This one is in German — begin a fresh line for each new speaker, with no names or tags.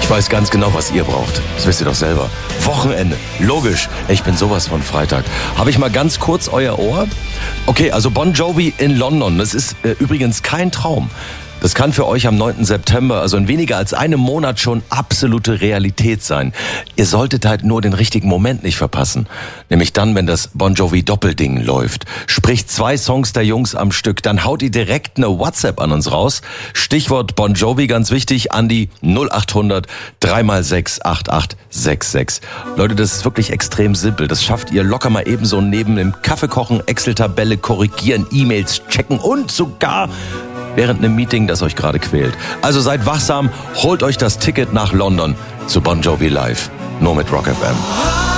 Ich weiß ganz genau, was ihr braucht. Das wisst ihr doch selber. Wochenende. Logisch. Ich bin sowas von Freitag. Habe ich mal ganz kurz euer Ohr? Okay, also Bon Jovi in London. Das ist übrigens kein Traum. Das kann für euch am 9. September, also in weniger als einem Monat, schon absolute Realität sein. Ihr solltet halt nur den richtigen Moment nicht verpassen. Nämlich dann, wenn das Bon Jovi Doppelding läuft. Sprich 2 Songs der Jungs am Stück. Dann haut ihr direkt eine WhatsApp an uns raus. Stichwort Bon Jovi, ganz wichtig, an die 0800 3x6 8866. Leute, das ist wirklich extrem simpel. Das schafft ihr locker mal ebenso neben dem Kaffeekochen, Excel-Tabelle korrigieren, E-Mails checken und sogar während einem Meeting, das euch gerade quält. Also seid wachsam, holt euch das Ticket nach London zu Bon Jovi Live. Nur mit Rock FM.